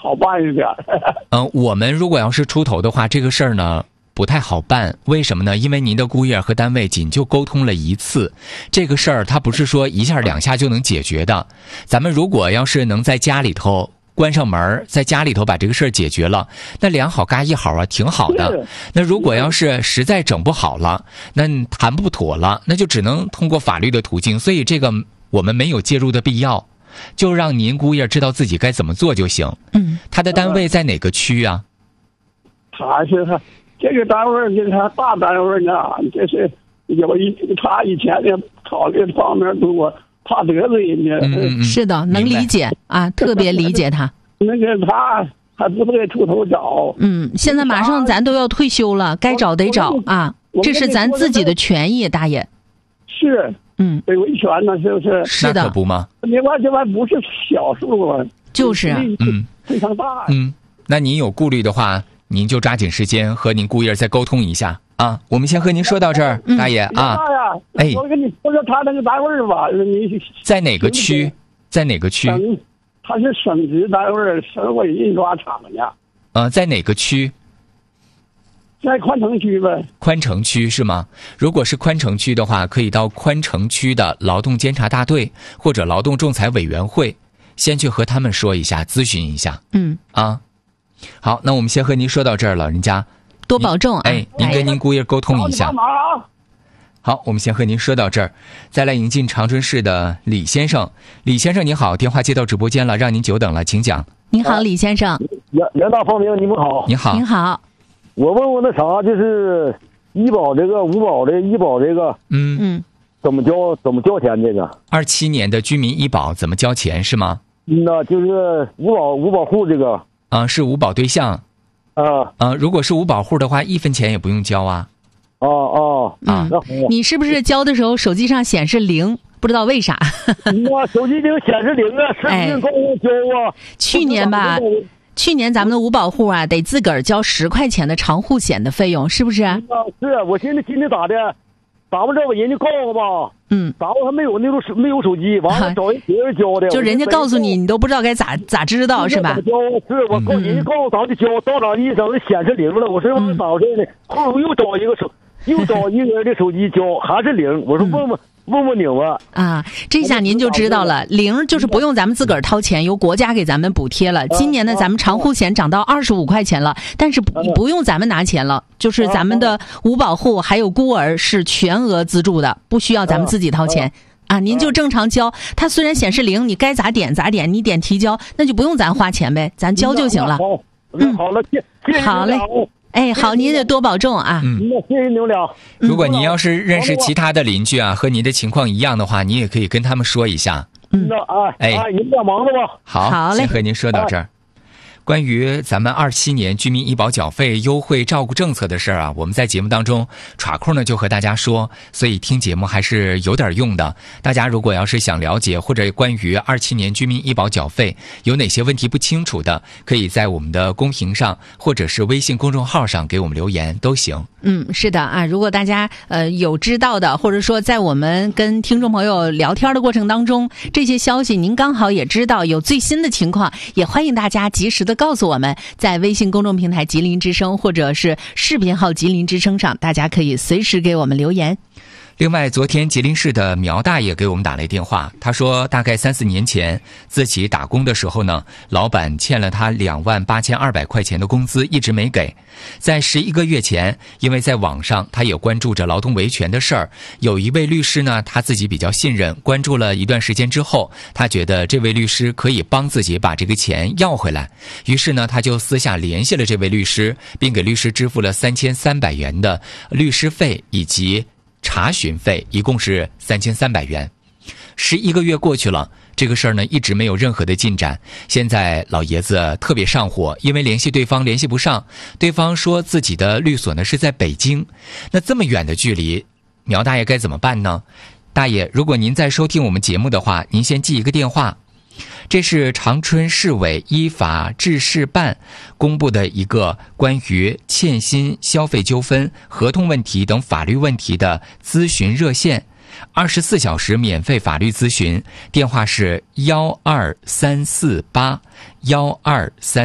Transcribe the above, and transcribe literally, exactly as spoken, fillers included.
好办一点。 嗯、呃，我们如果要是出头的话，这个事儿呢不太好办。为什么呢？因为您的物业和单位仅就沟通了一次，这个事儿它不是说一下两下就能解决的。咱们如果要是能在家里头关上门，在家里头把这个事儿解决了，那两好嘎一好啊，挺好的。那如果要是实在整不好了，那谈不妥了，那就只能通过法律的途径。所以这个我们没有介入的必要，就让您姑爷知道自己该怎么做就行。 嗯， 他的单位在哪个区啊？ 他是他这个单位就是他大单位呢，这是有一他以前的考虑方面多，怕得罪人家。 嗯嗯， 是的，能理解啊，特别理解他。 那个他还不得出头找。 嗯，现在马上咱都要退休了，该找得找啊，这是咱自己的权益，大爷。 是， 嗯， 得维权呢，是不是？ 是的， 那可不吗？ 另外，这玩意不是小数啊， 就是嗯非常大。 嗯，那您有顾虑的话，您就抓紧时间和您姑爷再沟通一下啊。我们先和您说到这儿， 嗯、 大爷啊。 哎，我跟你说说他那个单位吧，你在哪个区？在哪个区？ 省，他是省级单位，省委印刷厂的。 呃，在哪个区？ 在宽城区呗。 宽城区是吗？如果是宽城区的话，可以到宽城区的劳动监察大队或者劳动仲裁委员会，先去和他们说一下，咨询一下。 嗯啊，好，那我们先和您说到这儿了，人家多保重啊！ 哎，您跟您姑爷沟通一下。好，我们先和您说到这儿，再来迎进长春市的李先生。李先生您好，电话接到直播间了，让您久等了，请讲。 您好，李先生。 袁袁大方明，你们好。 您好。 您好。 我问问那啥，就是医保这个、五保的医保这个， 嗯嗯， 怎么交怎么交钱这个？ 二七年的居民医保怎么交钱是吗？ 嗯呐，就是五保五保户这个。 啊，是五保对象。 啊啊，如果是五保户的话，一分钱也不用交啊。 哦哦啊，你是不是交的时候手机上显示零？不知道为啥？ 那手机这个显示零啊，是不是够我交啊？ 去年吧。去年咱们的五保户啊，得自个儿交十块钱的长户险的费用，是不是？啊， 是我寻思今天咋的，咱们这吧人家告诉吧， 嗯， 咱们还没有那种没有手机，完了找人别人交的， 就人家告诉你，你都不知道该咋咋知道是吧？ 交是我告人家告诉咱就交，到哪一整显示零了，我说我咋回事呢？后来又找一个手，又找一个人的手机交，还是零，我说问问。问问你吧啊，这下您就知道了，零就是不用咱们自个儿掏钱，由国家给咱们补贴了。今年呢，咱们长户险涨到二十五块钱了，但是不不用咱们拿钱了，就是咱们的五保户还有孤儿是全额资助的，不需要咱们自己掏钱啊。您就正常交，它虽然显示零，你该咋点咋点，你点提交，那就不用咱花钱呗，咱交就行了。 嗯，好了，谢谢好嘞。哎，好，您得多保重啊！ 嗯， 谢谢你们俩。 如果您要是认识其他的邻居啊，和您的情况一样的话，你也可以跟他们说一下。 嗯，那啊，哎，你们俩忙着吧。 好， 好嘞， 先和您说到这儿。关于咱们二七年居民医保缴费优惠照顾政策的事儿啊，我们在节目当中耍空呢就和大家说，所以听节目还是有点用的。大家如果要是想了解或者关于二七年居民医保缴费有哪些问题不清楚的，可以在我们的公屏上或者是微信公众号上给我们留言都行。 嗯，是的啊，如果大家呃有知道的，或者说在我们跟听众朋友聊天的过程当中，这些消息您刚好也知道有最新的情况，也欢迎大家及时的告诉我们，在微信公众平台吉林之声或者是视频号吉林之声上，大家可以随时给我们留言。 另外，昨天吉林市的苗大爷给我们打来电话，他说大概三四年前自己打工的时候呢，老板欠了他两万八千二百块钱的工资，一直没给。在十一个月前，因为在网上他也关注着劳动维权的事儿，有一位律师呢，他自己比较信任，关注了一段时间之后，他觉得这位律师可以帮自己把这个钱要回来，于是呢，他就私下联系了这位律师，并给律师支付了三千三百元的律师费以及查询费，一共是三千三百元。十一个月过去了，这个事儿呢一直没有任何的进展。现在老爷子特别上火，因为联系对方联系不上，对方说自己的律所呢是在北京。那这么远的距离，苗大爷该怎么办呢？大爷，如果您在收听我们节目的话，您先记一个电话。这是长春市委依法治事办公布的一个关于欠薪、消费纠纷、合同问题等法律问题的咨询热线，二十四小时免费法律咨询，电话是幺二三四八幺二三。